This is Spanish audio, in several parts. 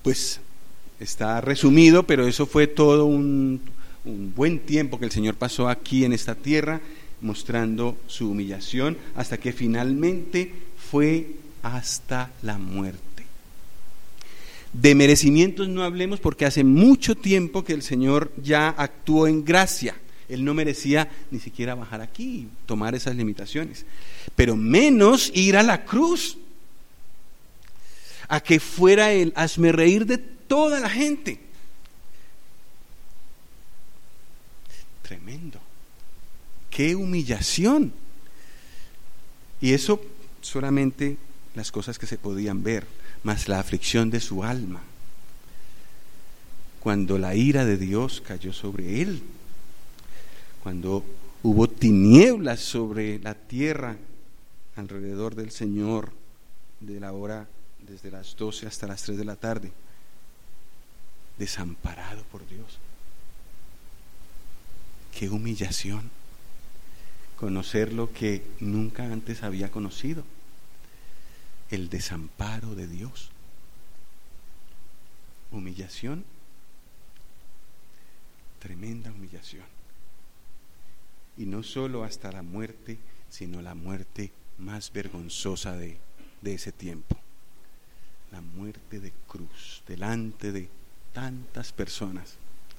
pues está resumido, pero eso fue todo un buen tiempo que el Señor pasó aquí en esta tierra, mostrando su humillación, hasta que finalmente fue hasta la muerte. De merecimientos no hablemos, porque hace mucho tiempo que el Señor ya actuó en gracia. Él no merecía ni siquiera bajar aquí y tomar esas limitaciones, pero menos ir a la cruz, a que fuera el hazmerreír de toda la gente. Tremendo. ¡Qué humillación! Y eso solamente las cosas que se podían ver, más la aflicción de su alma, cuando la ira de Dios cayó sobre él, cuando hubo tinieblas sobre la tierra alrededor del Señor, de la hora desde las 12 hasta las 3 de la tarde, desamparado por Dios. ¡Qué humillación! Conocer lo que nunca antes había conocido, el desamparo de Dios. Humillación, tremenda humillación. Y no solo hasta la muerte, sino la muerte más vergonzosa de ese tiempo. La muerte de cruz, delante de tantas personas.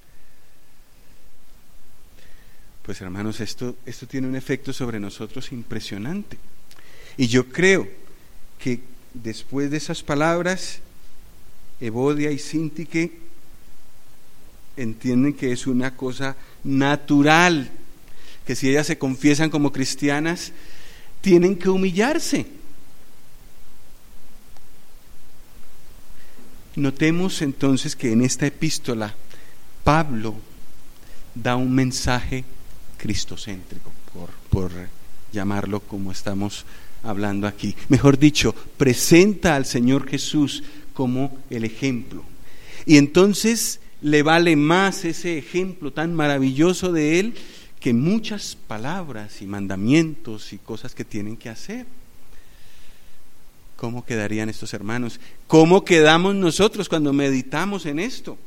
Pues hermanos, esto tiene un efecto sobre nosotros impresionante. Y yo creo que después de esas palabras, Evodia y Síntique entienden que es una cosa natural, que si ellas se confiesan como cristianas, tienen que humillarse. Notemos entonces que en esta epístola Pablo da un mensaje cristocéntrico, por llamarlo como estamos hablando aquí. Mejor dicho, presenta al Señor Jesús como el ejemplo. Y entonces le vale más ese ejemplo tan maravilloso de Él que muchas palabras y mandamientos y cosas que tienen que hacer. ¿Cómo quedarían estos hermanos? ¿Cómo quedamos nosotros cuando meditamos en esto?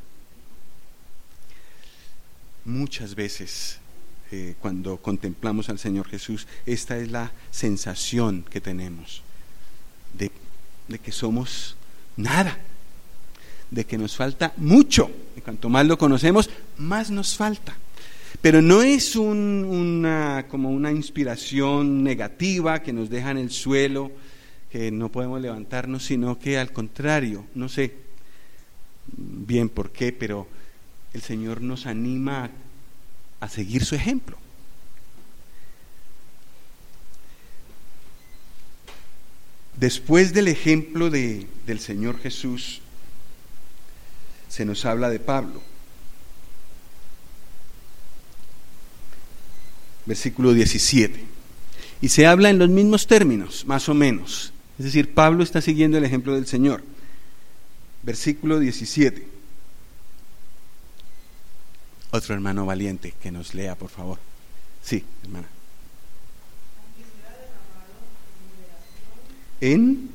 Muchas veces cuando contemplamos al Señor Jesús, esta es la sensación que tenemos de que somos nada, de que nos falta mucho, y cuanto más lo conocemos, más nos falta. Pero no es como una inspiración negativa que nos deja en el suelo, que no podemos levantarnos, sino que al contrario, no sé bien por qué, pero el Señor nos anima a seguir su ejemplo. Después del ejemplo del Señor Jesús, se nos habla de Pablo. Versículo 17. Y se habla en los mismos términos, más o menos. Es decir, Pablo está siguiendo el ejemplo del Señor. Versículo 17. Otro hermano valiente que nos lea, por favor. Sí, hermana. En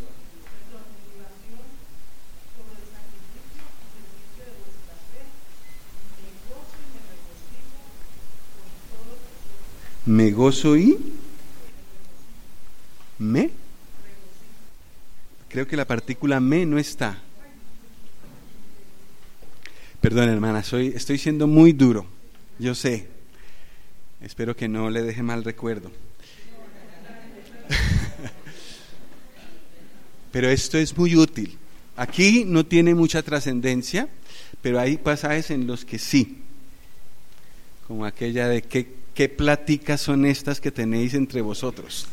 me gozo y me. Creo que la partícula me no está. Perdón, hermana, estoy siendo muy duro, yo sé. Espero que no le deje mal recuerdo. Pero esto es muy útil. Aquí no tiene mucha trascendencia, pero hay pasajes en los que sí. Como aquella de ¿qué pláticas son estas que tenéis entre vosotros?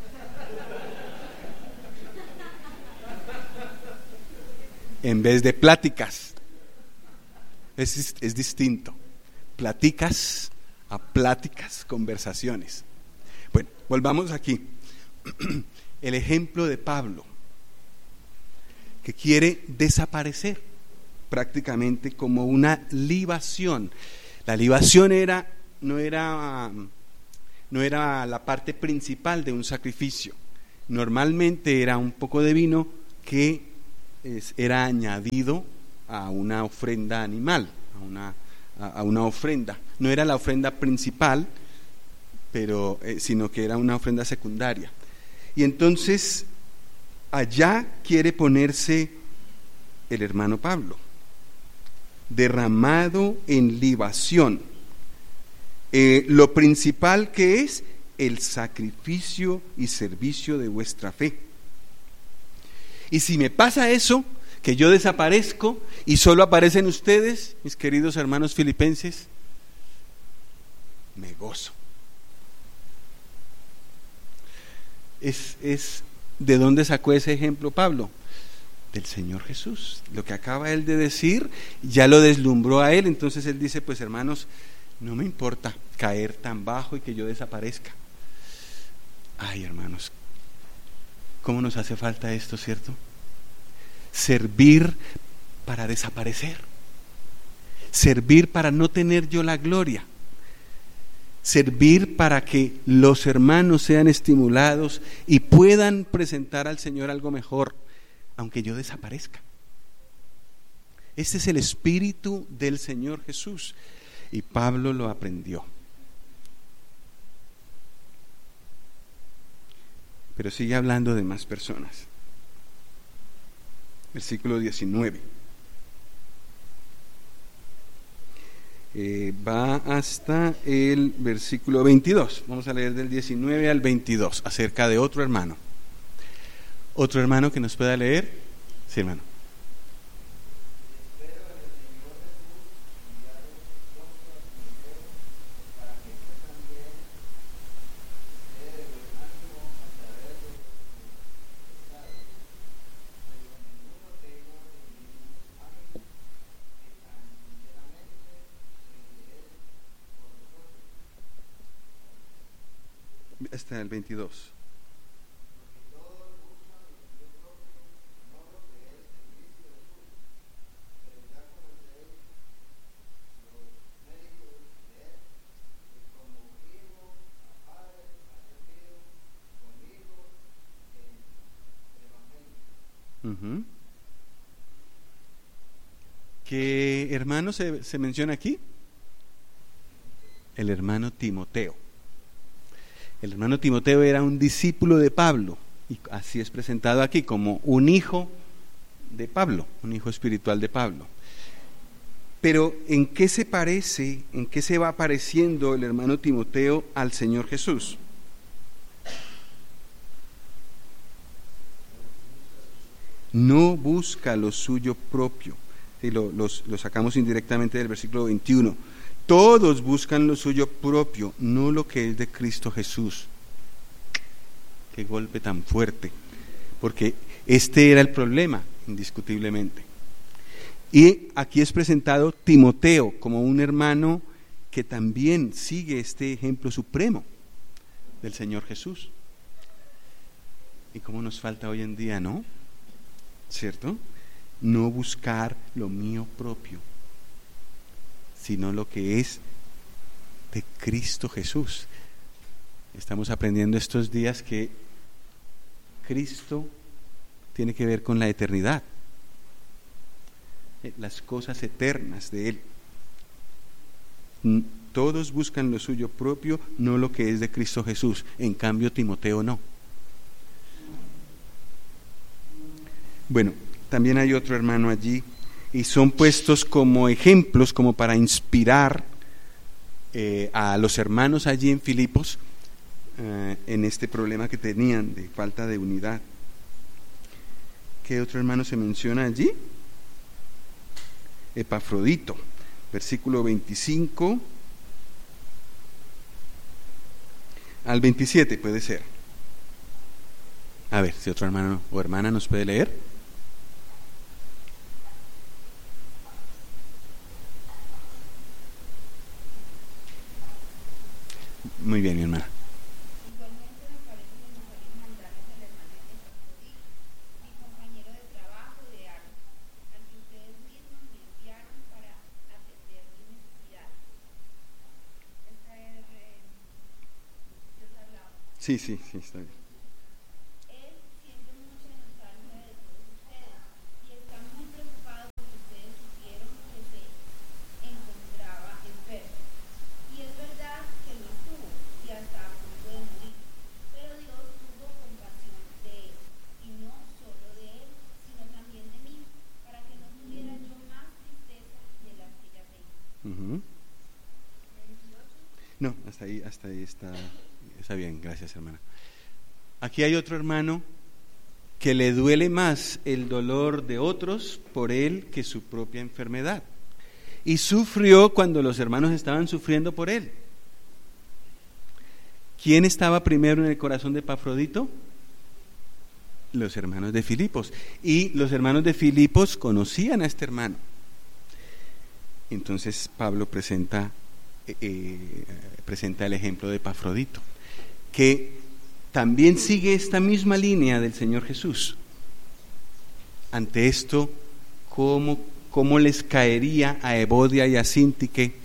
En vez de pláticas. Es distinto. Pláticas a pláticas, conversaciones. Bueno, volvamos aquí. El ejemplo de Pablo, que quiere desaparecer prácticamente como una libación. La libación no era la parte principal de un sacrificio. Normalmente era un poco de vino que era añadido a una ofrenda animal, a una ofrenda. No era la ofrenda principal, pero sino que era una ofrenda secundaria. Y entonces allá quiere ponerse el hermano Pablo, derramado en libación. Lo principal que es el sacrificio y servicio de vuestra fe. Y si me pasa eso, que yo desaparezco y solo aparecen ustedes, mis queridos hermanos filipenses, me gozo. ¿De dónde sacó ese ejemplo Pablo? Del Señor Jesús. Lo que acaba él de decir ya lo deslumbró a él. Entonces él dice, pues hermanos, no me importa caer tan bajo y que yo desaparezca. Ay, hermanos, ¿cómo nos hace falta esto, cierto? Servir para desaparecer, servir para no tener yo la gloria, servir para que los hermanos sean estimulados y puedan presentar al Señor algo mejor, aunque yo desaparezca. Este es el espíritu del Señor Jesús, y Pablo lo aprendió. Pero sigue hablando de más personas. Versículo 19. Va hasta el versículo 22. Vamos a leer del 19 al 22 acerca de otro hermano. ¿Otro hermano que nos pueda leer? Sí, hermano. Hasta el 22. ¿Qué hermano se menciona aquí? El hermano Timoteo. El hermano Timoteo era un discípulo de Pablo, y así es presentado aquí como un hijo de Pablo, un hijo espiritual de Pablo. Pero ¿en qué se parece, en qué se va pareciendo el hermano Timoteo al Señor Jesús? No busca lo suyo propio. Sí, lo sacamos indirectamente del versículo 21. Todos buscan lo suyo propio, no lo que es de Cristo Jesús. Qué golpe tan fuerte, porque este era el problema, indiscutiblemente. Y aquí es presentado Timoteo como un hermano que también sigue este ejemplo supremo del Señor Jesús. Y cómo nos falta hoy en día, ¿no? ¿Cierto? No buscar lo mío propio, sino lo que es de Cristo Jesús. Estamos aprendiendo estos días que Cristo tiene que ver con la eternidad, las cosas eternas de Él. Todos buscan lo suyo propio, no lo que es de Cristo Jesús. En cambio, Timoteo no. Bueno, también hay otro hermano allí, y son puestos como ejemplos, como para inspirar a los hermanos allí en Filipos en este problema que tenían de falta de unidad. ¿Qué otro hermano se menciona allí? Epafrodito, versículo 25 al 27 puede ser. A ver, si otro hermano o hermana nos puede leer. Muy bien, mi hermana. Sí, está bien. Él siente mucha nostalgia de todos ustedes y No, hasta ahí está bien, gracias, hermana. Aquí hay otro hermano que le duele más el dolor de otros por él que su propia enfermedad. Y sufrió cuando los hermanos estaban sufriendo por él. ¿Quién estaba primero en el corazón de Epafrodito? Los hermanos de Filipos. Y los hermanos de Filipos conocían a este hermano. Entonces Pablo presenta el ejemplo de Epafrodito, que también sigue esta misma línea del Señor Jesús. Ante esto, ¿cómo les caería a Evodia y a Síntique?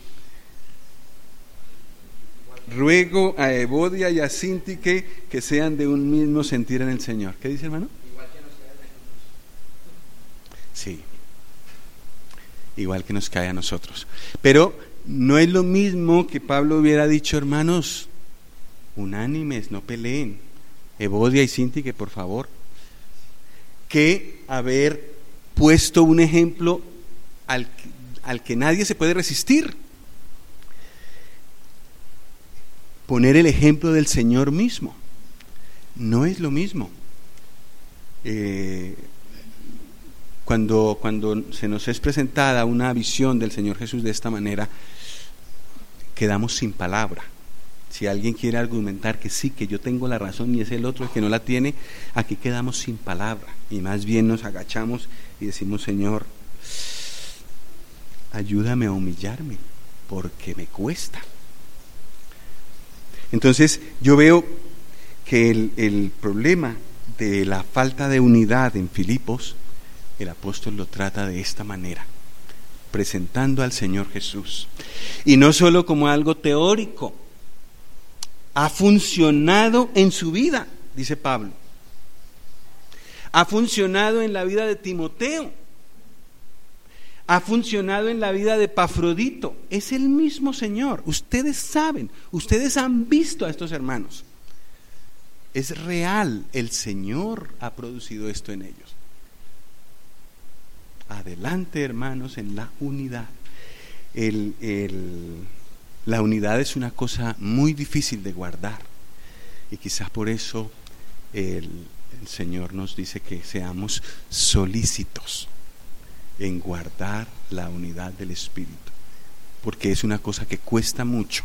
Ruego a Evodia y a Síntique que sean de un mismo sentir en el Señor. ¿Qué dice, hermano? Igual que nos cae a nosotros. Sí, igual que nos cae a nosotros. Pero no es lo mismo que Pablo hubiera dicho, hermanos, unánimes, no peleen, Evodia y Síntique, por favor, que haber puesto un ejemplo al que nadie se puede resistir. Poner el ejemplo del Señor mismo. No es lo mismo. Cuando se nos es presentada una visión del Señor Jesús de esta manera, quedamos sin palabra. Si alguien quiere argumentar que sí, que yo tengo la razón y es el otro el que no la tiene, aquí quedamos sin palabra y más bien nos agachamos y decimos, Señor, ayúdame a humillarme porque me cuesta. Entonces yo veo que el problema de la falta de unidad en Filipos, el apóstol lo trata de esta manera, presentando al Señor Jesús. Y no solo como algo teórico, ha funcionado en su vida, dice Pablo. Ha funcionado en la vida de Timoteo. Ha funcionado en la vida de Epafrodito. Es el mismo Señor. Ustedes saben, ustedes han visto a estos hermanos. Es real, el Señor ha producido esto en ellos. Adelante, hermanos, en la unidad. La unidad es una cosa muy difícil de guardar y quizás por eso el Señor nos dice que seamos solícitos en guardar la unidad del Espíritu, porque es una cosa que cuesta mucho.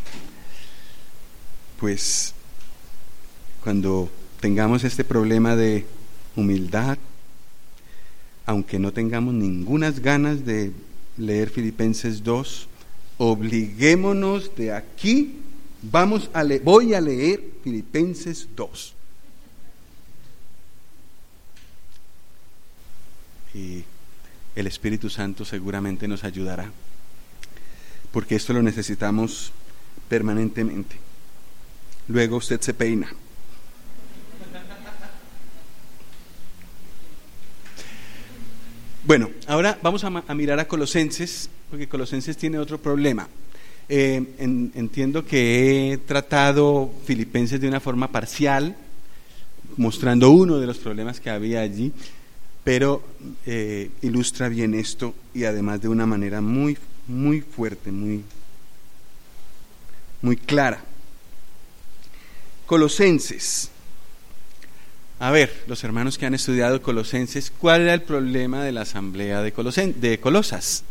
Pues cuando tengamos este problema de humildad, aunque no tengamos ningunas ganas de leer Filipenses 2, obliguémonos de aquí, voy a leer Filipenses 2. Y el Espíritu Santo seguramente nos ayudará, porque esto lo necesitamos permanentemente. Luego usted se peina. Bueno, ahora vamos a mirar a Colosenses, porque Colosenses tiene otro problema. Entiendo que he tratado Filipenses de una forma parcial, mostrando uno de los problemas que había allí, pero ilustra bien esto y además de una manera muy, muy fuerte, muy, muy clara. Colosenses. A ver, los hermanos que han estudiado Colosenses, ¿cuál era el problema de la asamblea de Colosas?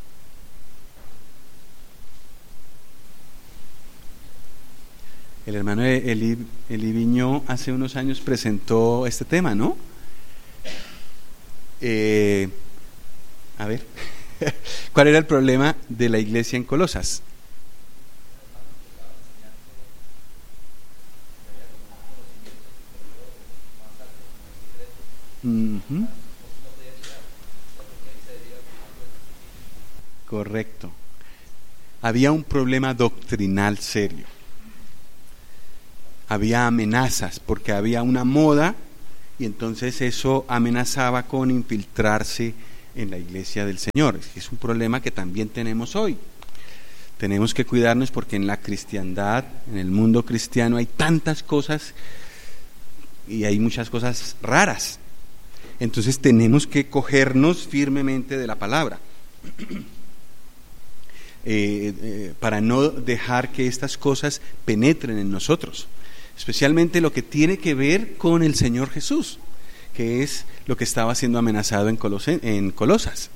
El hermano Eli Viñó hace unos años presentó este tema, ¿no? A ver, ¿cuál era el problema de la iglesia en Colosas? Uh-huh. Correcto. Había un problema doctrinal serio. Había amenazas porque había una moda y entonces eso amenazaba con infiltrarse en la iglesia del Señor. Es un problema que también tenemos hoy. Tenemos que cuidarnos porque en la cristiandad, en el mundo cristiano hay tantas cosas y hay muchas cosas raras. Entonces tenemos que cogernos firmemente de la palabra. para no dejar que estas cosas penetren en nosotros, especialmente lo que tiene que ver con el Señor Jesús, que es lo que estaba siendo amenazado en Colosas.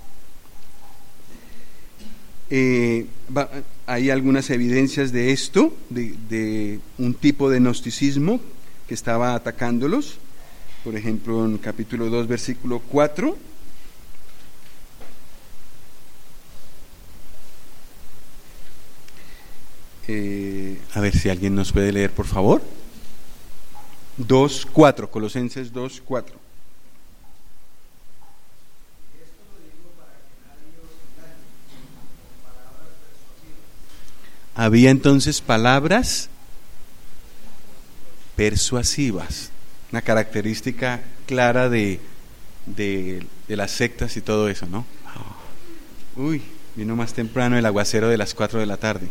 Hay algunas evidencias de esto, de un tipo de gnosticismo que estaba atacándolos. Por ejemplo, en capítulo 2, versículo 4. A ver si alguien nos puede leer, por favor. 2:4, Colosenses 2:4. Había entonces palabras persuasivas, una característica clara de las sectas y todo eso, ¿no? Uy, vino más temprano el aguacero de las 4 de la tarde.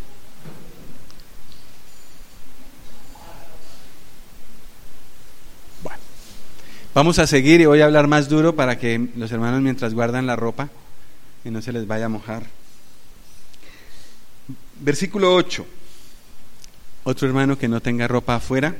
Bueno, vamos a seguir y voy a hablar más duro para que los hermanos, mientras guardan la ropa, que no se les vaya a mojar. Versículo 8. Otro hermano que no tenga ropa afuera.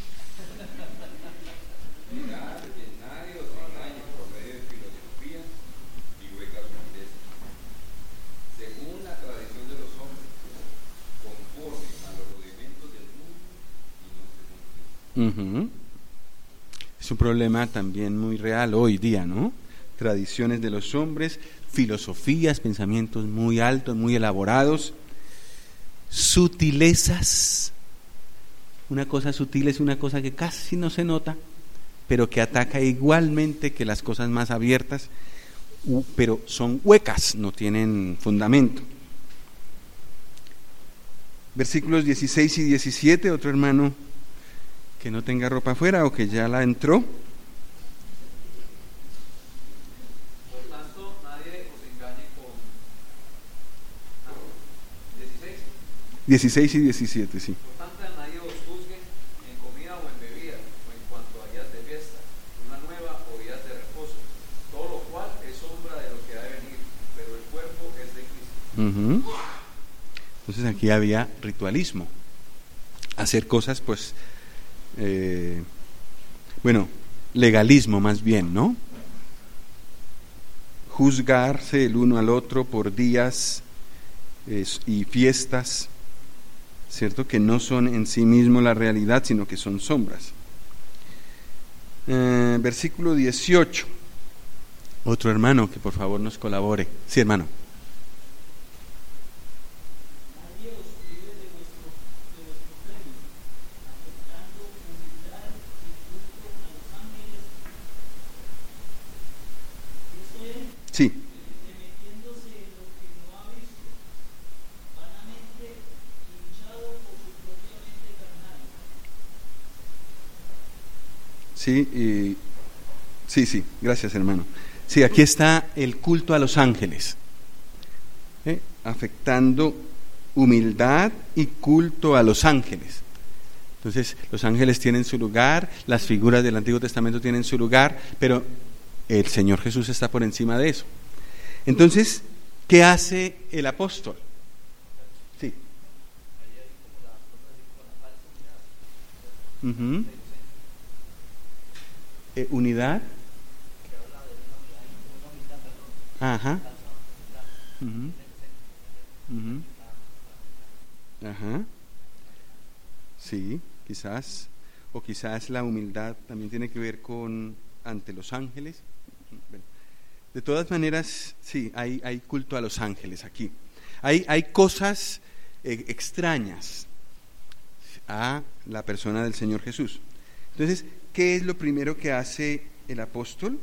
Es un problema también muy real hoy día, ¿no? Tradiciones de los hombres, filosofías, pensamientos muy altos, muy elaborados, sutilezas. Una cosa sutil es una cosa que casi no se nota, pero que ataca igualmente que las cosas más abiertas, pero son huecas, no tienen fundamento. Versículos 16 y 17, otro hermano que no tenga ropa afuera o que ya la entró. Por tanto, nadie os engañe con 16 y 17, sí. Por tanto, nadie os juzgue en comida o en bebida, o en cuanto a días de fiesta, una nueva o días de reposo, todo lo cual es sombra de lo que ha de venir, pero el cuerpo es de Cristo. Entonces aquí había ritualismo, hacer cosas pues legalismo más bien, ¿no? Juzgarse el uno al otro por días y fiestas, ¿cierto? Que no son en sí mismo la realidad, sino que son sombras. Versículo 18. Otro hermano que por favor nos colabore. Sí, hermano. Sí. Sí, gracias hermano. Sí, aquí está el culto a los ángeles, afectando humildad y culto a los ángeles. Entonces, los ángeles tienen su lugar, las figuras del Antiguo Testamento tienen su lugar, pero el Señor Jesús está por encima de eso. Entonces, ¿qué hace el apóstol? Sí. Unidad. Ajá. Ajá. Sí, quizás. O quizás la humildad también tiene que ver con ante los ángeles. Bueno, de todas maneras, sí, hay culto a los ángeles aquí. Hay cosas extrañas a la persona del Señor Jesús. Entonces, ¿qué es lo primero que hace el apóstol?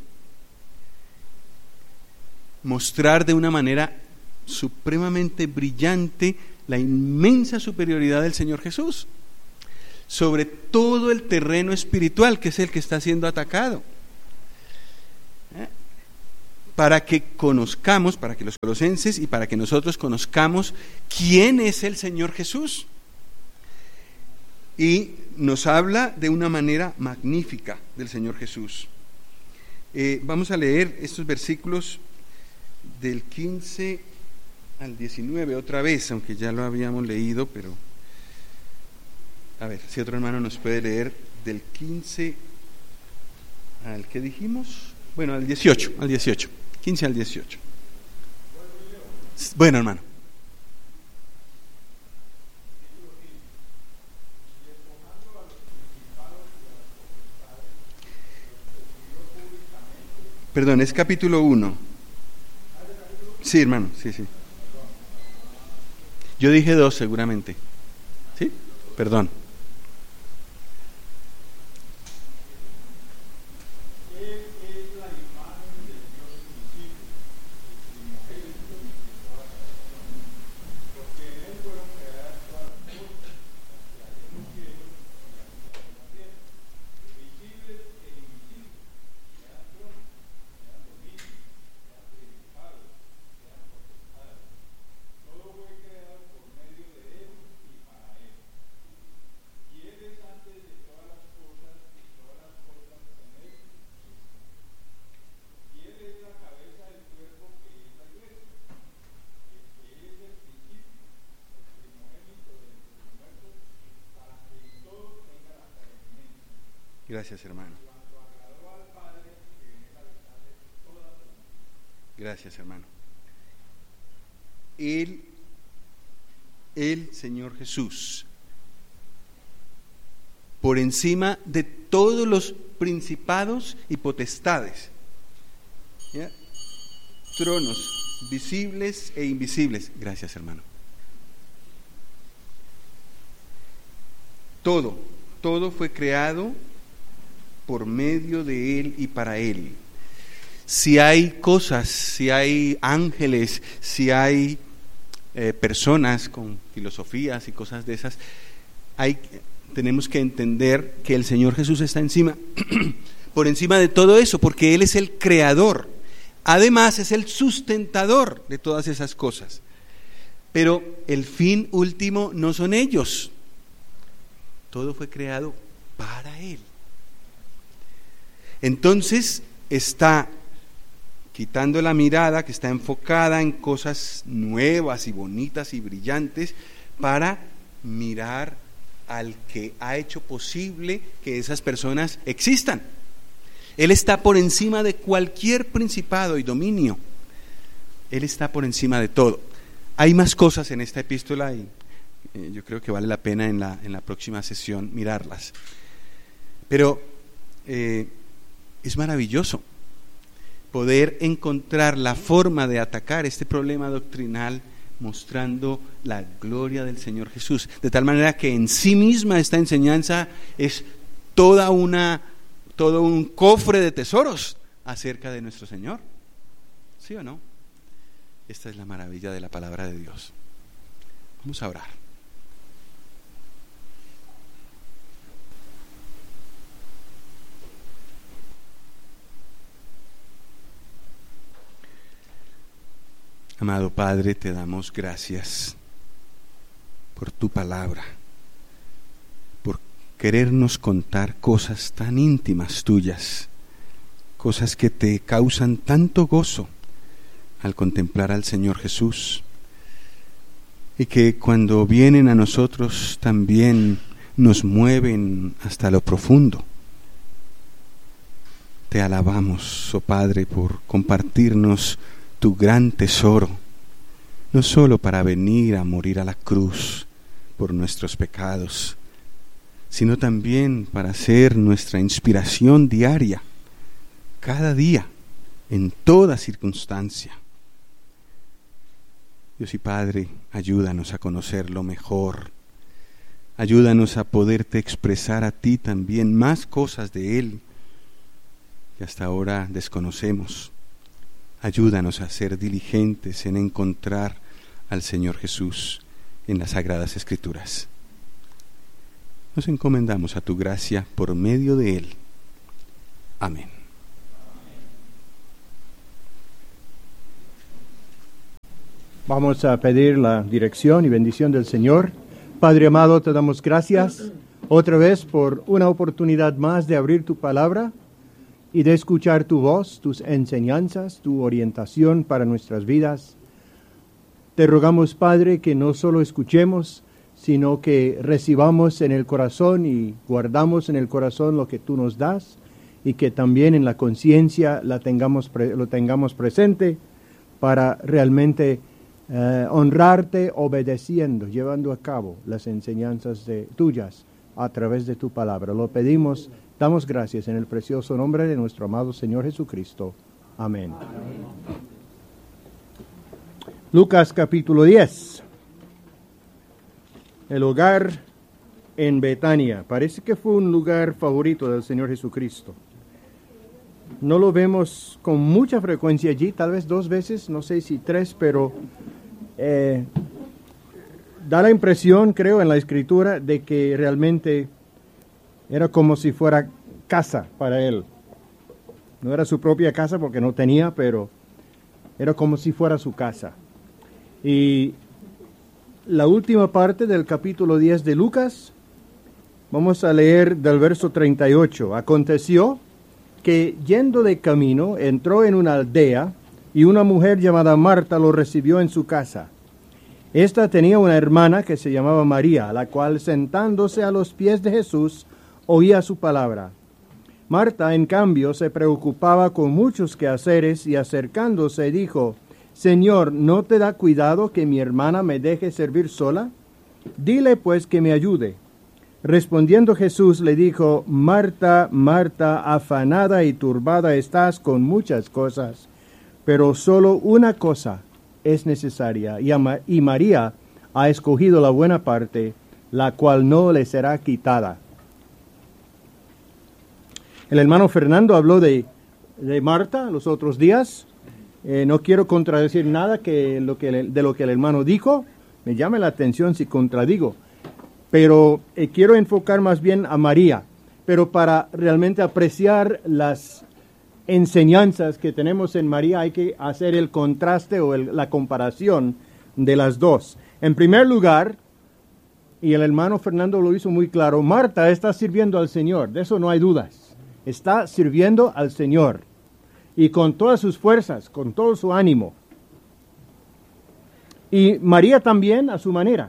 Mostrar de una manera supremamente brillante la inmensa superioridad del Señor Jesús sobre todo el terreno espiritual, que es el que está siendo atacado. Para que conozcamos, para que los colosenses y para que nosotros conozcamos quién es el Señor Jesús. Y nos habla de una manera magnífica del Señor Jesús. Vamos a leer estos versículos del 15 al 19 otra vez, aunque ya lo habíamos leído, pero a ver, si otro hermano nos puede leer del 15 al que dijimos, bueno, al 18, 15 al 18. Bueno, hermano. Perdón, es capítulo 1. Sí, hermano, sí. Yo dije 2 seguramente. ¿Sí? Perdón. Gracias, hermano. Gracias, hermano. El Señor Jesús, por encima de todos los principados y potestades, ¿ya? Tronos visibles e invisibles. Gracias, hermano. Todo fue creado por medio de Él y para Él. Si hay cosas, si hay ángeles, si hay personas con filosofías y cosas de esas, tenemos que entender que el Señor Jesús está encima, por encima de todo eso, porque Él es el creador. Además es el sustentador de todas esas cosas. Pero el fin último no son ellos. Todo fue creado para Él. Entonces está quitando la mirada que está enfocada en cosas nuevas y bonitas y brillantes para mirar al que ha hecho posible que esas personas existan. Él está por encima de cualquier principado y dominio. Él está por encima de todo. Hay más cosas en esta epístola y yo creo que vale la pena en la próxima sesión mirarlas. Pero es maravilloso poder encontrar la forma de atacar este problema doctrinal mostrando la gloria del Señor Jesús, de tal manera que en sí misma esta enseñanza es todo un cofre de tesoros acerca de nuestro Señor. ¿Sí o no? Esta es la maravilla de la palabra de Dios. Vamos a orar. Amado Padre, te damos gracias por tu palabra, por querernos contar cosas tan íntimas tuyas, cosas que te causan tanto gozo al contemplar al Señor Jesús, y que cuando vienen a nosotros también nos mueven hasta lo profundo. Te alabamos, oh Padre, por compartirnos tu gran tesoro, no solo para venir a morir a la cruz por nuestros pecados, sino también para ser nuestra inspiración diaria, cada día, en toda circunstancia. Dios y Padre, ayúdanos a conocerlo mejor, ayúdanos a poderte expresar a ti también más cosas de Él que hasta ahora desconocemos. Ayúdanos a ser diligentes en encontrar al Señor Jesús en las Sagradas Escrituras. Nos encomendamos a tu gracia por medio de Él. Amén. Vamos a pedir la dirección y bendición del Señor. Padre amado, te damos gracias otra vez por una oportunidad más de abrir tu palabra y de escuchar tu voz, tus enseñanzas, tu orientación para nuestras vidas. Te rogamos, Padre, que no solo escuchemos, sino que recibamos en el corazón y guardamos en el corazón lo que tú nos das, y que también en la conciencia lo tengamos presente para realmente honrarte obedeciendo, llevando a cabo las enseñanzas tuyas a través de tu palabra. Lo pedimos, damos gracias en el precioso nombre de nuestro amado Señor Jesucristo. Amén. Lucas capítulo 10. El hogar en Betania. Parece que fue un lugar favorito del Señor Jesucristo. No lo vemos con mucha frecuencia allí, tal vez 2 veces, no sé si 3, pero da la impresión, creo, en la Escritura, de que realmente era como si fuera casa para él. No era su propia casa porque no tenía, pero era como si fuera su casa. Y la última parte del capítulo 10 de Lucas, vamos a leer del verso 38. Aconteció que yendo de camino entró en una aldea y una mujer llamada Marta lo recibió en su casa. Esta tenía una hermana que se llamaba María, la cual sentándose a los pies de Jesús oía su palabra. Marta, en cambio, se preocupaba con muchos quehaceres y acercándose dijo: Señor, ¿no te da cuidado que mi hermana me deje servir sola? Dile pues que me ayude. Respondiendo Jesús le dijo: Marta, Marta, afanada y turbada estás con muchas cosas, pero solo una cosa es necesaria, y María ha escogido la buena parte, la cual no le será quitada. El hermano Fernando habló de Marta los otros días. No quiero contradecir nada de lo que el hermano dijo. Me llama la atención si contradigo. Pero quiero enfocar más bien a María. Pero para realmente apreciar las enseñanzas que tenemos en María hay que hacer el contraste o la comparación de las dos. En primer lugar, y el hermano Fernando lo hizo muy claro, Marta está sirviendo al Señor, de eso no hay dudas. Está sirviendo al Señor. Y con todas sus fuerzas, con todo su ánimo. Y María también a su manera.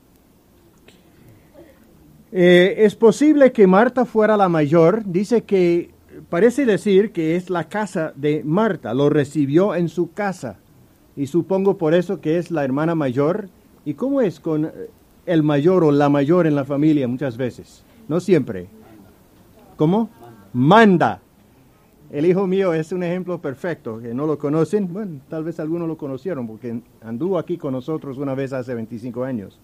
Es posible que Marta fuera la mayor. Dice que, parece decir que es la casa de Marta. Lo recibió en su casa. Y supongo por eso que es la hermana mayor. ¿Y cómo es con el mayor o la mayor en la familia muchas veces? No siempre. ¿Cómo? Manda. El hijo mío es un ejemplo perfecto, que no lo conocen. Bueno, tal vez algunos lo conocieron, porque anduvo aquí con nosotros una vez hace 25 años,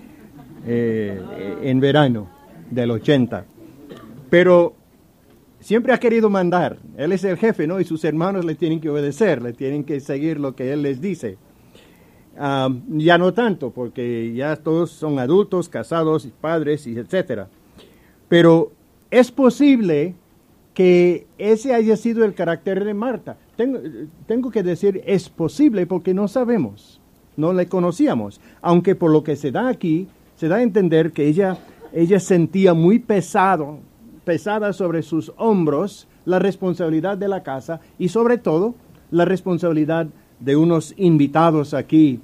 en verano del 80. Pero siempre ha querido mandar. Él es el jefe, ¿no? Y sus hermanos le tienen que obedecer, le tienen que seguir lo que él les dice. Ya no tanto, porque ya todos son adultos, casados, padres, y etcétera. Pero es posible que ese haya sido el carácter de Marta. Tengo que decir es posible porque no sabemos, no le conocíamos, aunque por lo que se da aquí, se da a entender que ella sentía muy pesada sobre sus hombros la responsabilidad de la casa y sobre todo la responsabilidad de unos invitados aquí,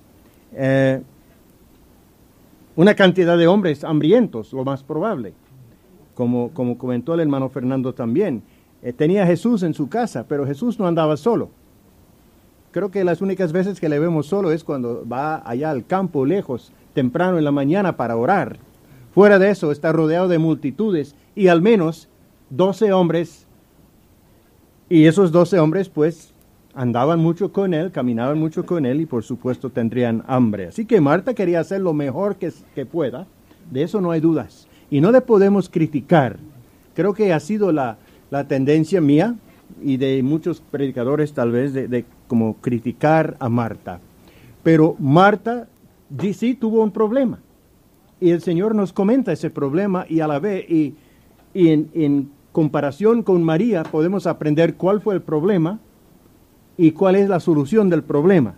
una cantidad de hombres hambrientos, lo más probable. Como comentó el hermano Fernando también, tenía a Jesús en su casa, pero Jesús no andaba solo. Creo que las únicas veces que le vemos solo es cuando va allá al campo, lejos, temprano en la mañana para orar. Fuera de eso, está rodeado de multitudes y al menos 12 hombres, y esos 12 hombres pues andaban mucho con él, caminaban mucho con él y por supuesto tendrían hambre. Así que Marta quería hacer lo mejor que pueda, de eso no hay dudas. Y no le podemos criticar. Creo que ha sido la tendencia mía y de muchos predicadores tal vez de como criticar a Marta. Pero Marta sí tuvo un problema. Y el Señor nos comenta ese problema y a la vez, y en comparación con María podemos aprender cuál fue el problema y cuál es la solución del problema.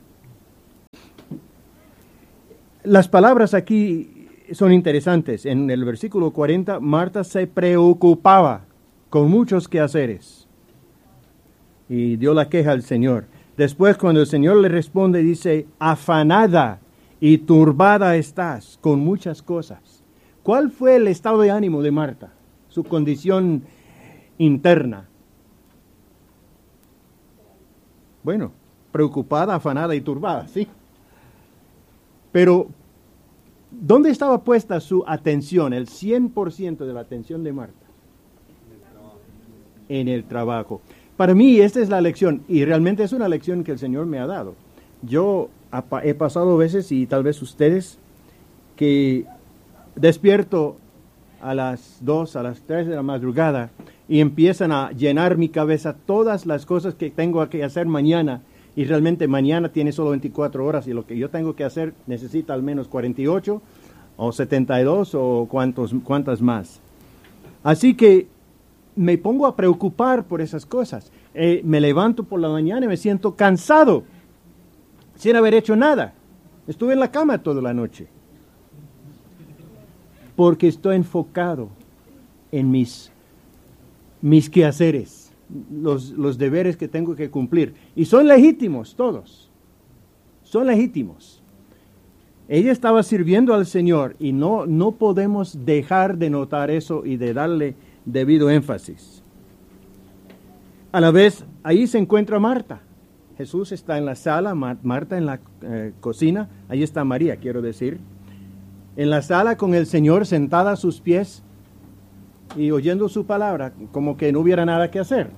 Las palabras aquí son interesantes. En el versículo 40, Marta se preocupaba con muchos quehaceres y dio la queja al Señor. Después, cuando el Señor le responde, dice, afanada y turbada estás con muchas cosas. ¿Cuál fue el estado de ánimo de Marta? Su condición interna. Bueno, preocupada, afanada y turbada, sí. Pero, ¿dónde estaba puesta su atención, el 100% de la atención de Marta? En el trabajo. Para mí esta es la lección, y realmente es una lección que el Señor me ha dado. Yo he pasado veces, y tal vez ustedes, que despierto a las 2, a las 3 de la madrugada, y empiezan a llenar mi cabeza todas las cosas que tengo que hacer mañana, y realmente mañana tiene solo 24 horas, y lo que yo tengo que hacer necesita al menos 48, o 72, o cuantas más. Así que me pongo a preocupar por esas cosas. Me levanto por la mañana y me siento cansado, sin haber hecho nada. Estuve en la cama toda la noche, porque estoy enfocado en mis quehaceres, los deberes que tengo que cumplir. Y son legítimos todos, son legítimos. Ella estaba sirviendo al Señor y no podemos dejar de notar eso y de darle debido énfasis. A la vez, ahí se encuentra Marta. Jesús está en la sala, Marta en la cocina, ahí está María, quiero decir. En la sala con el Señor sentada a sus pies y oyendo su palabra, como que no hubiera nada que hacer.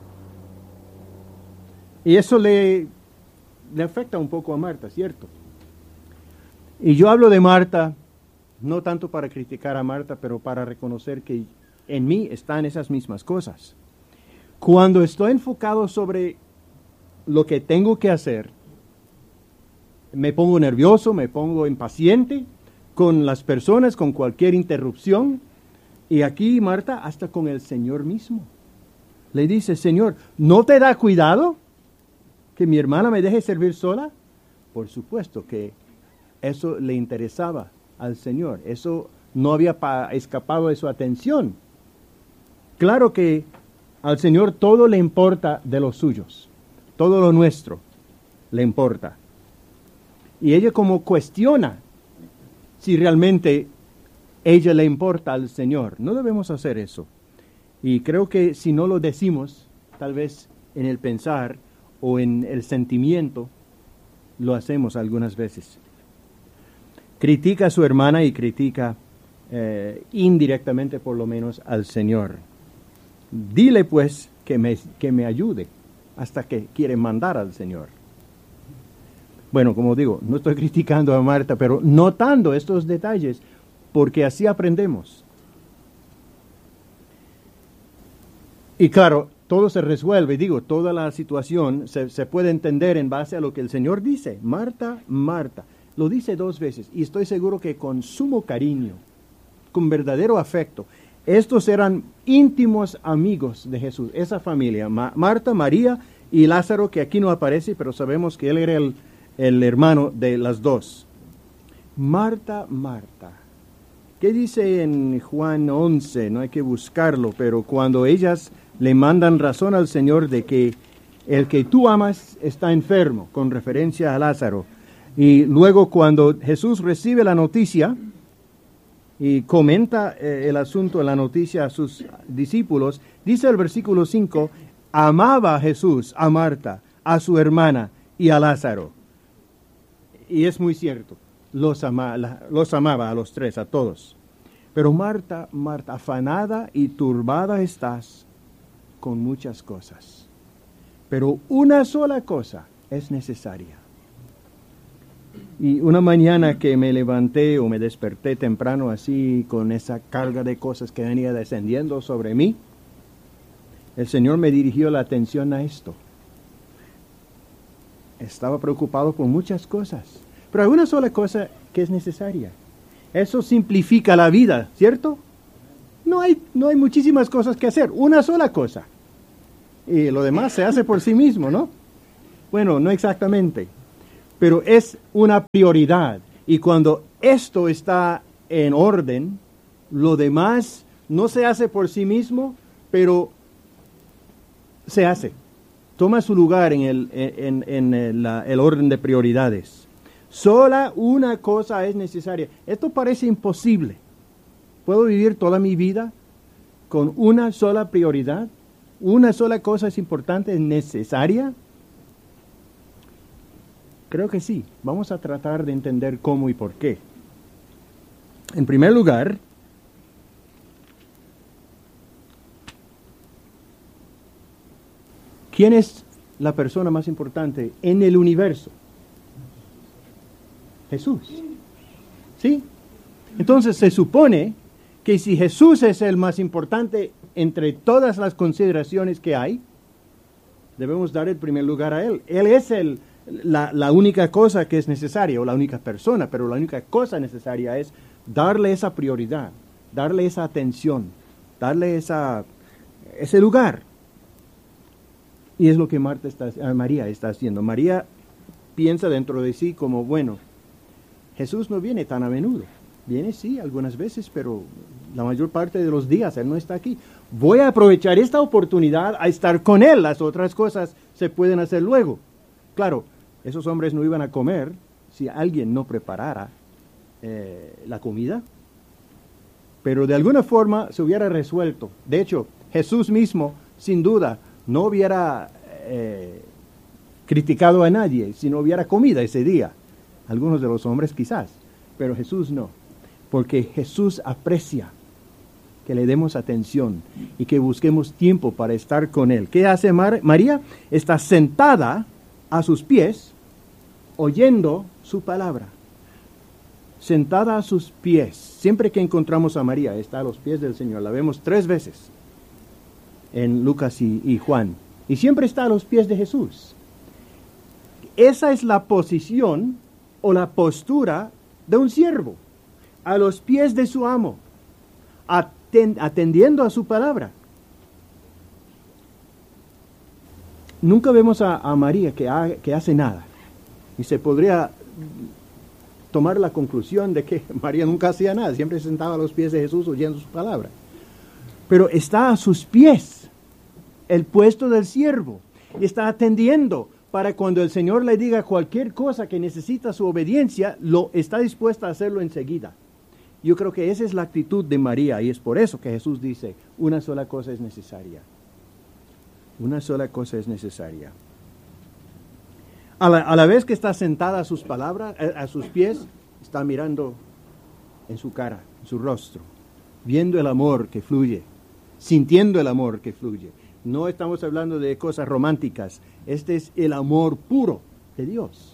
Y eso le afecta un poco a Marta, ¿cierto? Y yo hablo de Marta, no tanto para criticar a Marta, pero para reconocer que en mí están esas mismas cosas. Cuando estoy enfocado sobre lo que tengo que hacer, me pongo nervioso, me pongo impaciente con las personas, con cualquier interrupción. Y aquí Marta, hasta con el Señor mismo, le dice, Señor, ¿no te da cuidado que mi hermana me deje servir sola? Por supuesto que eso le interesaba al Señor, eso no había escapado de su atención. Claro que al Señor todo le importa de los suyos, todo lo nuestro le importa. Y ella como cuestiona si realmente ella le importa al Señor. No debemos hacer eso. Y creo que si no lo decimos, tal vez en el pensar o en el sentimiento, lo hacemos algunas veces. Critica a su hermana y critica indirectamente por lo menos al Señor. Dile pues que me ayude, hasta que quiere mandar al Señor. Bueno, como digo, no estoy criticando a Marta, pero notando estos detalles, porque así aprendemos. Y claro, todo se resuelve, toda la situación se puede entender en base a lo que el Señor dice. Marta, Marta, lo dice 2 veces, y estoy seguro que con sumo cariño, con verdadero afecto. Estos eran íntimos amigos de Jesús, esa familia, Marta, María y Lázaro, que aquí no aparece, pero sabemos que él era el hermano de las dos. Marta, Marta. ¿Qué dice en Juan 11? No hay que buscarlo, pero cuando ellas le mandan razón al Señor de que el que tú amas está enfermo, con referencia a Lázaro. Y luego cuando Jesús recibe la noticia y comenta el asunto, la noticia a sus discípulos, dice el versículo 5, amaba Jesús a Marta, a su hermana y a Lázaro. Y es muy cierto, los amaba a los 3, a todos. Pero Marta, Marta, afanada y turbada estás con muchas cosas. Pero una sola cosa es necesaria. Y una mañana que me levanté o me desperté temprano así, con esa carga de cosas que venía descendiendo sobre mí, el Señor me dirigió la atención a esto. Estaba preocupado por muchas cosas, pero hay una sola cosa que es necesaria. Eso simplifica la vida, ¿cierto? No hay muchísimas cosas que hacer, una sola cosa. Y lo demás se hace por sí mismo, ¿no? Bueno, no exactamente, pero es una prioridad. Y cuando esto está en orden, lo demás no se hace por sí mismo, pero se hace. toma su lugar en el orden de prioridades. Sola una cosa es necesaria. Esto parece imposible. ¿Puedo vivir toda mi vida con una sola prioridad? ¿Una sola cosa es importante, es necesaria? Creo que sí. Vamos a tratar de entender cómo y por qué. En primer lugar, ¿quién es la persona más importante en el universo? Jesús. ¿Sí? Entonces se supone que si Jesús es el más importante entre todas las consideraciones que hay, debemos dar el primer lugar a Él. Él es la única cosa que es necesaria, o la única persona, pero la única cosa necesaria es darle esa prioridad, darle esa atención, darle ese lugar. Y es lo que María está haciendo. María piensa dentro de sí como, bueno, Jesús no viene tan a menudo. Viene sí, algunas veces, pero la mayor parte de los días Él no está aquí. Voy a aprovechar esta oportunidad a estar con Él. Las otras cosas se pueden hacer luego. Claro, esos hombres no iban a comer si alguien no preparara la comida. Pero de alguna forma se hubiera resuelto. De hecho, Jesús mismo, sin duda, no hubiera criticado a nadie si no hubiera comida ese día. Algunos de los hombres quizás, pero Jesús no. Porque Jesús aprecia que le demos atención y que busquemos tiempo para estar con Él. ¿Qué hace María? Está sentada a sus pies, oyendo su palabra. Sentada a sus pies. Siempre que encontramos a María, está a los pies del Señor. La vemos 3 veces en Lucas y Juan. Y siempre está a los pies de Jesús. Esa es la posición o la postura de un siervo. A los pies de su amo. Atendiendo a su palabra. Nunca vemos a María que hace nada. Y se podría tomar la conclusión de que María nunca hacía nada. Siempre se sentaba a los pies de Jesús oyendo su palabra. Pero está a sus pies. El puesto del siervo, y está atendiendo para cuando el Señor le diga cualquier cosa que necesita su obediencia, está dispuesta a hacerlo enseguida. Yo creo que esa es la actitud de María, y es por eso que Jesús dice, una sola cosa es necesaria. Una sola cosa es necesaria. A la vez que está sentada a sus pies, está mirando en su cara, en su rostro, viendo el amor que fluye, sintiendo el amor que fluye. No estamos hablando de cosas románticas. Este es el amor puro de Dios.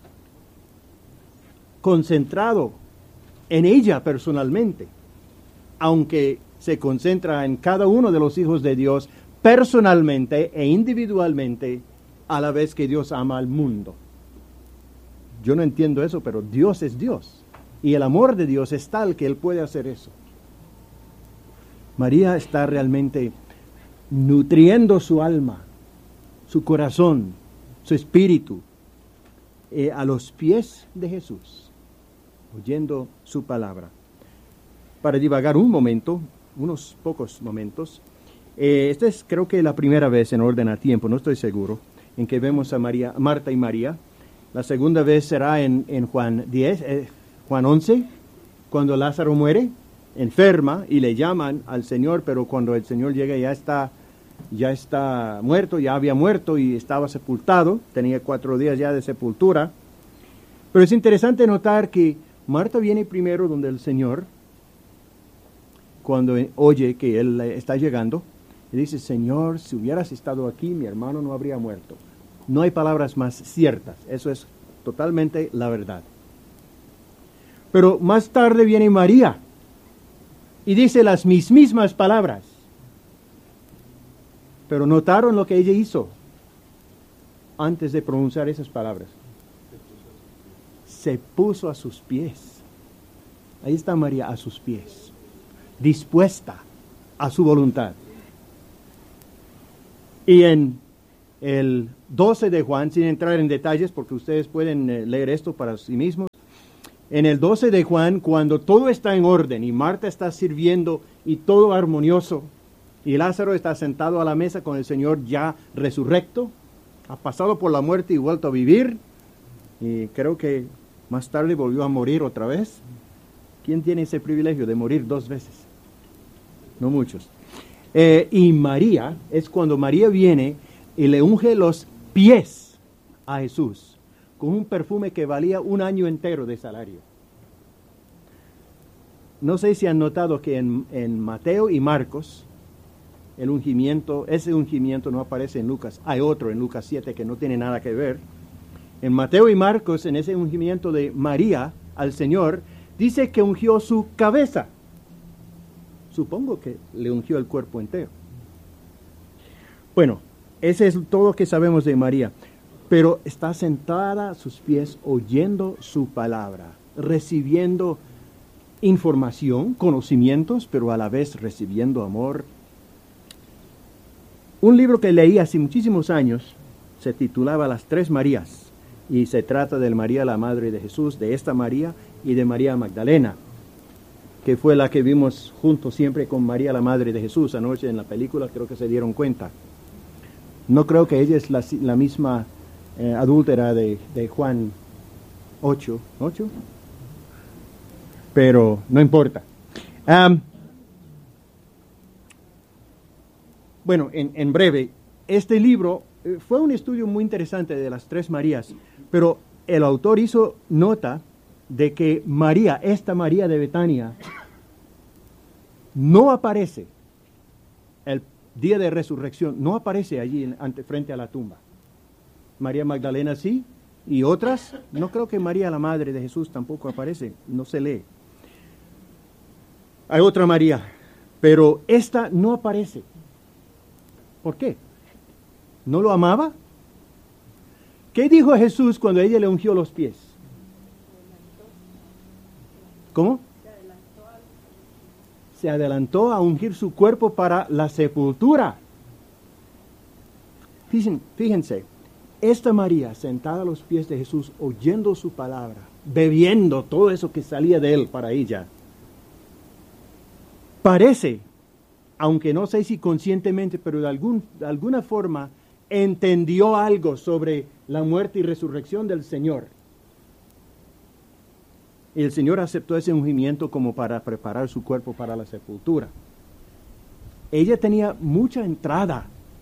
Concentrado en ella personalmente. Aunque se concentra en cada uno de los hijos de Dios personalmente e individualmente, a la vez que Dios ama al mundo. Yo no entiendo eso, pero Dios es Dios. Y el amor de Dios es tal que Él puede hacer eso. María está realmente nutriendo su alma, su corazón, su espíritu, a los pies de Jesús, oyendo su palabra. Para divagar un momento, unos pocos momentos, esta es creo que la primera vez en orden a tiempo, no estoy seguro, en que vemos a Marta y María. La segunda vez será en Juan 11, cuando Lázaro muere, enferma, y le llaman al Señor, pero cuando el Señor llega ya está muerto, ya había muerto y estaba sepultado, tenía 4 días ya de sepultura. Pero es interesante notar que Marta viene primero donde el Señor, cuando oye que Él está llegando, y dice, Señor, si hubieras estado aquí, mi hermano no habría muerto. No hay palabras más ciertas, eso es totalmente la verdad. Pero más tarde viene María, y dice las mismas palabras. Pero notaron lo que ella hizo antes de pronunciar esas palabras. Se puso a sus pies. Ahí está María a sus pies, dispuesta a su voluntad. Y en el 12 de Juan, sin entrar en detalles, porque ustedes pueden leer esto para sí mismos, en el 12 de Juan, cuando todo está en orden y Marta está sirviendo y todo armonioso, y Lázaro está sentado a la mesa con el Señor ya resurrecto, Ha pasado por la muerte y vuelto a vivir. Y creo que más tarde volvió a morir otra vez. ¿Quién tiene ese privilegio de morir 2 veces? No muchos. Y María, es cuando María viene y le unge los pies a Jesús con un perfume que valía 1 año entero de salario. No sé si han notado que en Mateo y Marcos, ese ungimiento no aparece en Lucas. Hay otro en Lucas 7 que no tiene nada que ver. En Mateo y Marcos, en ese ungimiento de María al Señor, dice que ungió su cabeza. Supongo que le ungió el cuerpo entero. Bueno, ese es todo lo que sabemos de María. Pero está sentada a sus pies oyendo su palabra, recibiendo información, conocimientos, pero a la vez recibiendo amor. Un libro que leí hace muchísimos años se titulaba Las 3 Marías y se trata de María, la madre de Jesús, de esta María y de María Magdalena, que fue la que vimos juntos siempre con María, la madre de Jesús. Anoche en la película creo que se dieron cuenta. No creo que ella es la misma adúltera de Juan 8, pero no importa. Bueno, en breve, este libro fue un estudio muy interesante de las 3 Marías, pero el autor hizo nota de que María, esta María de Betania, no aparece el día de resurrección, no aparece allí frente a la tumba. María Magdalena sí, y otras, no creo que María, la madre de Jesús, tampoco aparece, no se lee. Hay otra María, pero esta no aparece. ¿Por qué? ¿No lo amaba? ¿Qué dijo Jesús cuando ella le ungió los pies? ¿Cómo? Se adelantó a ungir su cuerpo para la sepultura. Fíjense, esta María sentada a los pies de Jesús, oyendo su palabra, bebiendo todo eso que salía de él para ella, parece, aunque no sé si conscientemente, pero de alguna forma entendió algo sobre la muerte y resurrección del Señor. Y el Señor aceptó ese ungimiento como para preparar su cuerpo para la sepultura. Ella tenía mucha entrada,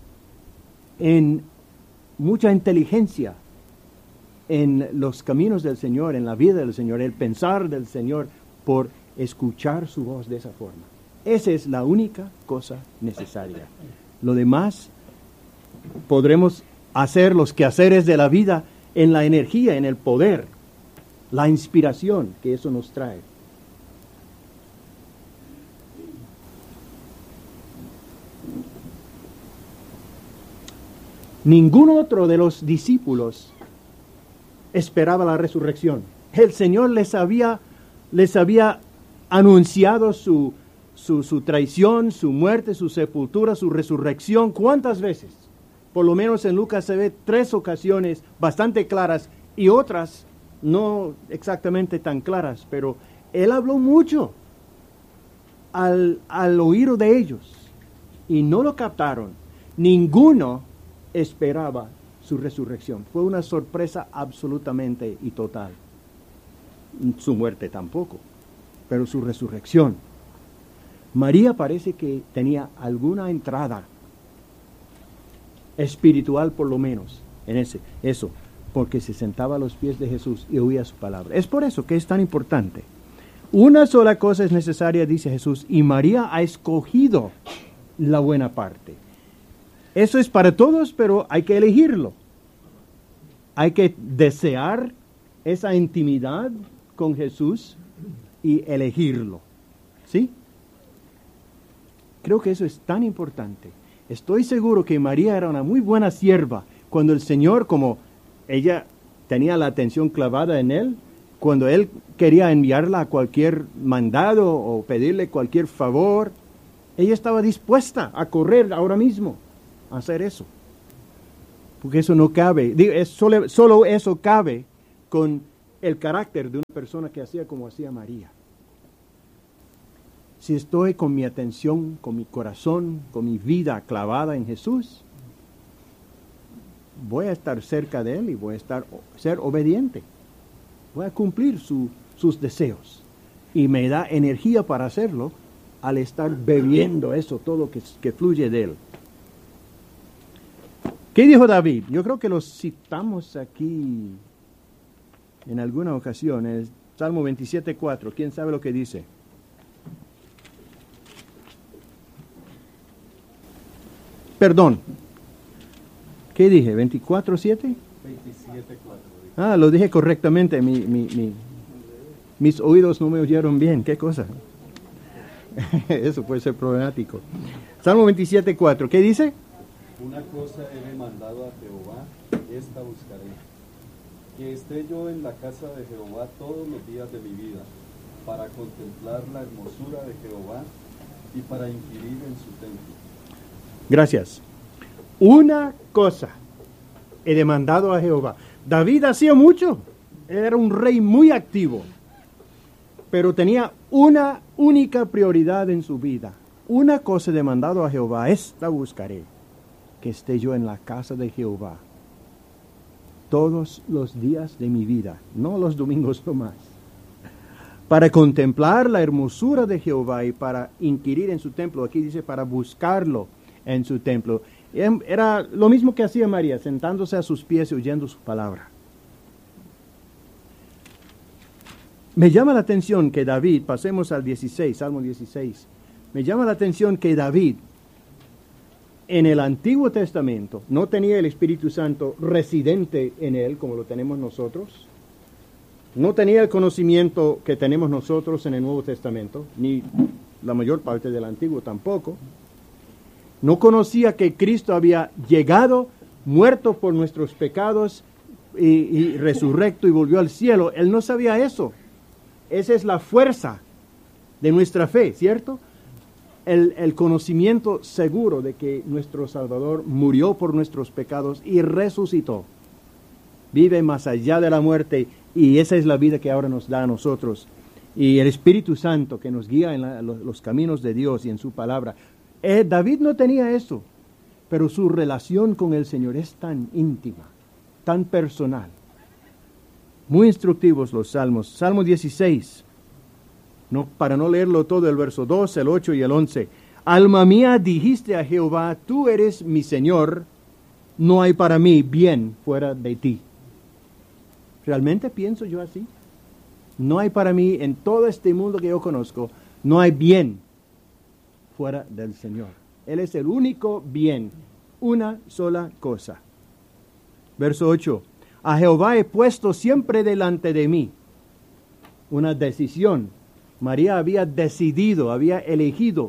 mucha inteligencia en los caminos del Señor, en la vida del Señor, el pensar del Señor, por escuchar su voz de esa forma. Esa es la única cosa necesaria. Lo demás podremos hacer los quehaceres de la vida en la energía, en el poder, la inspiración que eso nos trae. Ningún otro de los discípulos esperaba la resurrección. El Señor les había anunciado su traición, su muerte, su sepultura, su resurrección. ¿Cuántas veces? Por lo menos en Lucas se ve 3 ocasiones bastante claras y otras no exactamente tan claras, pero Él habló mucho al oído de ellos y no lo captaron. Ninguno esperaba su resurrección. Fue una sorpresa absolutamente y total. Su muerte tampoco, pero su resurrección. María parece que tenía alguna entrada espiritual, por lo menos, en eso, porque se sentaba a los pies de Jesús y oía su palabra. Es por eso que es tan importante. Una sola cosa es necesaria, dice Jesús, y María ha escogido la buena parte. Eso es para todos, pero hay que elegirlo. Hay que desear esa intimidad con Jesús y elegirlo. ¿Sí? Creo que eso es tan importante. Estoy seguro que María era una muy buena sierva. Cuando el Señor, como ella tenía la atención clavada en Él, cuando Él quería enviarla a cualquier mandado o pedirle cualquier favor, ella estaba dispuesta a correr ahora mismo a hacer eso. Porque eso no cabe, solo eso cabe con el carácter de una persona que hacía como hacía María. Si estoy con mi atención, con mi corazón, con mi vida clavada en Jesús, voy a estar cerca de Él y voy a ser obediente. Voy a cumplir sus deseos. Y me da energía para hacerlo al estar bebiendo eso, todo que fluye de Él. ¿Qué dijo David? Yo creo que lo citamos aquí en alguna ocasión. Es Salmo 27:4. ¿Quién sabe lo que dice? Perdón. ¿Qué dije? ¿24:7? 27:4. Ah, lo dije correctamente. Mis oídos no me oyeron bien. ¿Qué cosa? Eso puede ser problemático. Salmo 27:4. ¿Qué dice? Una cosa he demandado a Jehová, esta buscaré. Que esté yo en la casa de Jehová todos los días de mi vida, para contemplar la hermosura de Jehová y para inquirir en su templo. Gracias. Una cosa he demandado a Jehová. David hacía mucho. Era un rey muy activo. Pero tenía una única prioridad en su vida. Una cosa he demandado a Jehová, esta buscaré. Que esté yo en la casa de Jehová todos los días de mi vida, no los domingos nomás, para contemplar la hermosura de Jehová y para inquirir en su templo. Aquí dice para buscarlo en su templo. Era lo mismo que hacía María, sentándose a sus pies y oyendo su palabra. Me llama la atención que David, pasemos al 16, Salmo 16, me llama la atención que David, en el Antiguo Testamento, no tenía el Espíritu Santo residente en él, como lo tenemos nosotros. No tenía el conocimiento que tenemos nosotros en el Nuevo Testamento, ni la mayor parte del Antiguo tampoco. No conocía que Cristo había llegado, muerto por nuestros pecados y resurrecto y volvió al cielo. Él no sabía eso. Esa es la fuerza de nuestra fe, ¿cierto? El conocimiento seguro de que nuestro Salvador murió por nuestros pecados y resucitó. Vive más allá de la muerte y esa es la vida que ahora nos da a nosotros. Y el Espíritu Santo que nos guía en los caminos de Dios y en su palabra. David no tenía eso, pero su relación con el Señor es tan íntima, tan personal. Muy instructivos los salmos. Salmo 16. Para no leerlo todo, el verso 2, el 8 y el 11. Alma mía, dijiste a Jehová, tú eres mi Señor, no hay para mí bien fuera de ti. ¿Realmente pienso yo así? No hay para mí, en todo este mundo que yo conozco, no hay bien fuera del Señor. Él es el único bien, una sola cosa. Verso 8. A Jehová he puesto siempre delante de mí. Una decisión. María había decidido, había elegido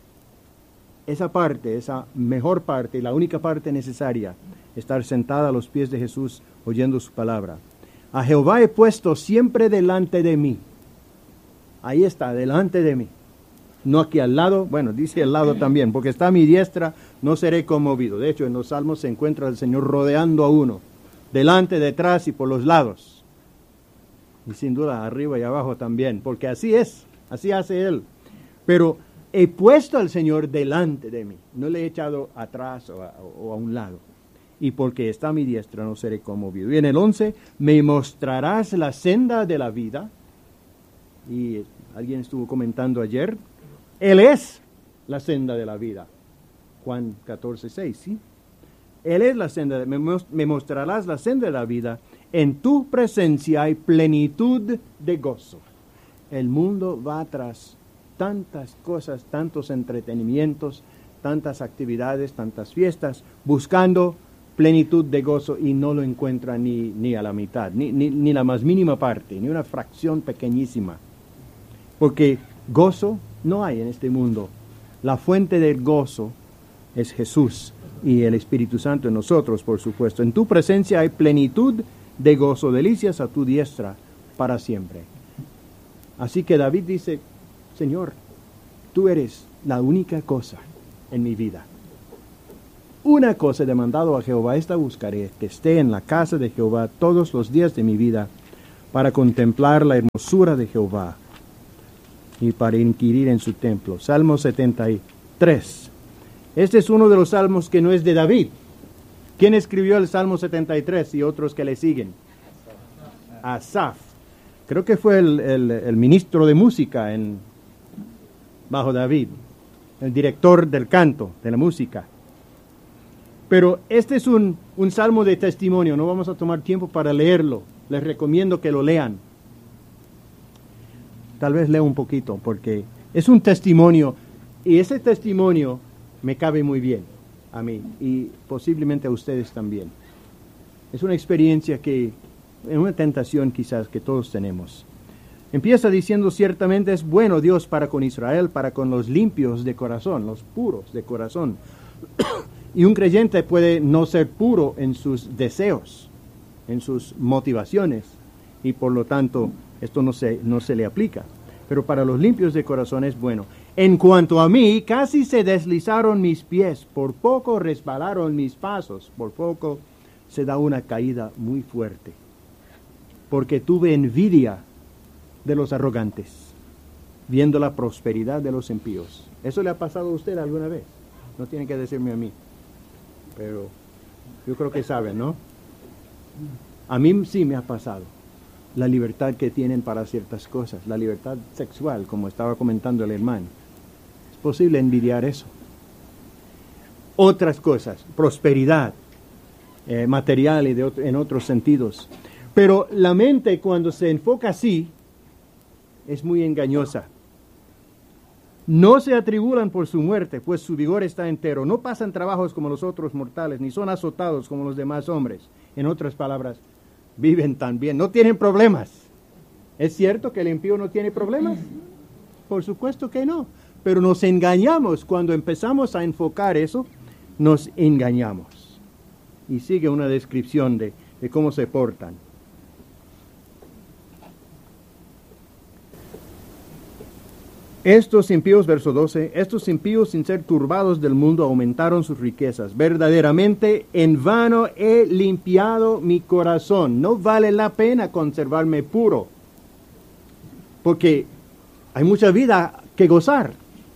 esa parte, esa mejor parte, la única parte necesaria, estar sentada a los pies de Jesús oyendo su palabra. A Jehová he puesto siempre delante de mí. Ahí está, delante de mí. No aquí al lado, bueno, dice al lado también, porque está a mi diestra, no seré conmovido. De hecho, en los Salmos se encuentra el Señor rodeando a uno, delante, detrás y por los lados. Y sin duda arriba y abajo también, porque así es, así hace Él. Pero he puesto al Señor delante de mí, no le he echado atrás o a un lado. Y porque está a mi diestra no seré conmovido. Y en el 11, me mostrarás la senda de la vida. Y alguien estuvo comentando ayer, Él es la senda de la vida. Juan 14:6, ¿sí? Él es la senda, me mostrarás la senda de la vida. En tu presencia hay plenitud de gozo. El mundo va tras tantas cosas, tantos entretenimientos, tantas actividades, tantas fiestas, buscando plenitud de gozo y no lo encuentra ni a la mitad, ni la más mínima parte, ni una fracción pequeñísima. Porque gozo no hay en este mundo. La fuente del gozo es Jesús y el Espíritu Santo en nosotros, por supuesto. En tu presencia hay plenitud de gozo, delicias a tu diestra para siempre. Así que David dice, Señor, tú eres la única cosa en mi vida. Una cosa he demandado a Jehová, esta buscaré, que esté en la casa de Jehová todos los días de mi vida, para contemplar la hermosura de Jehová y para inquirir en su templo. Salmo 73. Este es uno de los salmos que no es de David, ¿Quién escribió el Salmo 73 y otros que le siguen? Asaf. Creo que fue el ministro de música bajo David, el director del canto, de la música. Pero este es un salmo de testimonio, no vamos a tomar tiempo para leerlo, les recomiendo que lo lean. Tal vez lea un poquito, porque es un testimonio, y ese testimonio me cabe muy bien a mí, y posiblemente a ustedes también. Es una experiencia es una tentación quizás que todos tenemos. Empieza diciendo, ciertamente es bueno Dios para con Israel, para con los limpios de corazón, los puros de corazón. Y un creyente puede no ser puro en sus deseos, en sus motivaciones, y por lo tanto esto no se le aplica. Pero para los limpios de corazón es bueno. En cuanto a mí, casi se deslizaron mis pies, por poco resbalaron mis pasos, por poco se da una caída muy fuerte. Porque tuve envidia de los arrogantes, viendo la prosperidad de los impíos. ¿Eso le ha pasado a usted alguna vez? No tiene que decirme a mí, pero yo creo que saben, ¿no? A mí sí me ha pasado. La libertad que tienen para ciertas cosas, la libertad sexual, como estaba comentando el hermano. Es posible envidiar eso. Otras cosas, prosperidad material y en otros sentidos. Pero la mente, cuando se enfoca así, es muy engañosa. No se atribulan por su muerte, pues su vigor está entero. No pasan trabajos como los otros mortales, ni son azotados como los demás hombres. En otras palabras, viven tan bien, no tienen problemas. ¿Es cierto que el impío no tiene problemas? Por supuesto que no. Pero nos engañamos cuando empezamos a enfocar eso, nos engañamos. Y sigue una descripción de cómo se portan. Estos impíos, verso 12, estos impíos sin ser turbados del mundo aumentaron sus riquezas. Verdaderamente en vano he limpiado mi corazón. No vale la pena conservarme puro, porque hay mucha vida que gozar.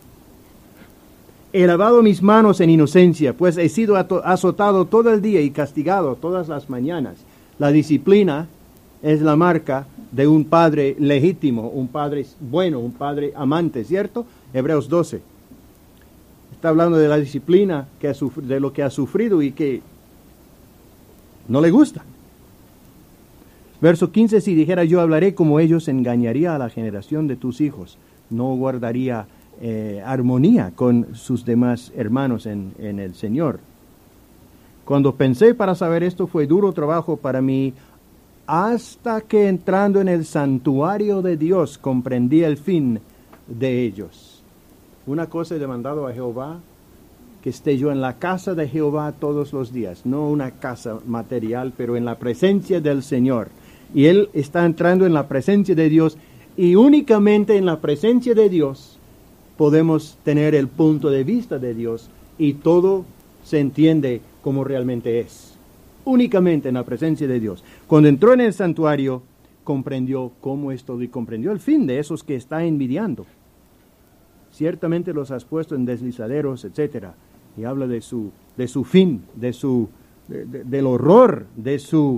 He lavado mis manos en inocencia, pues he sido azotado todo el día y castigado todas las mañanas. La disciplina es la marca de un padre legítimo, un padre bueno, un padre amante, ¿cierto? Hebreos 12. Está hablando de la disciplina, de lo que ha sufrido y que no le gusta. Verso 15, si dijera yo hablaré como ellos, engañaría a la generación de tus hijos. No guardaría armonía con sus demás hermanos en el Señor. Cuando pensé para saber esto, fue duro trabajo para mí, hasta que entrando en el santuario de Dios comprendí el fin de ellos. Una cosa he demandado a Jehová, que esté yo en la casa de Jehová todos los días, no una casa material, pero en la presencia del Señor. Y él está entrando en la presencia de Dios, y únicamente en la presencia de Dios podemos tener el punto de vista de Dios, y todo se entiende como realmente es. Únicamente en la presencia de Dios. Cuando entró en el santuario, comprendió cómo es todo y comprendió el fin de esos que está envidiando. Ciertamente los has puesto en deslizaderos, etcétera. Y habla de su fin, del horror, de su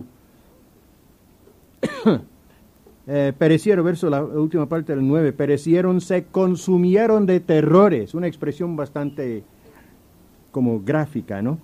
perecieron, la última parte del 9, perecieron, se consumieron de terrores. Una expresión bastante como gráfica, ¿no?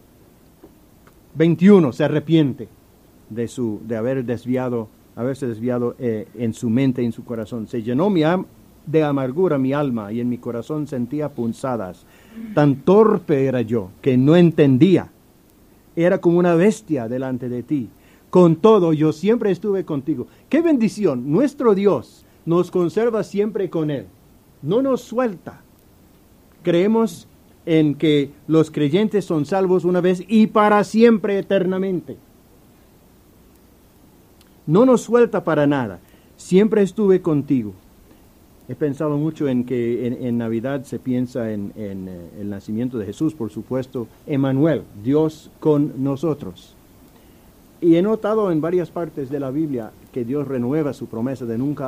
21, se arrepiente de haberse desviado en su mente y en su corazón. Se llenó de amargura mi alma, y en mi corazón sentía punzadas. Tan torpe era yo que no entendía. Era como una bestia delante de ti. Con todo, yo siempre estuve contigo. ¡Qué bendición! Nuestro Dios nos conserva siempre con Él. No nos suelta. Creemos en que los creyentes son salvos una vez y para siempre, eternamente. No nos suelta para nada. Siempre estuve contigo. He pensado mucho en que en Navidad se piensa en el nacimiento de Jesús, por supuesto. Emmanuel, Dios con nosotros. Y he notado en varias partes de la Biblia que Dios renueva su promesa de nunca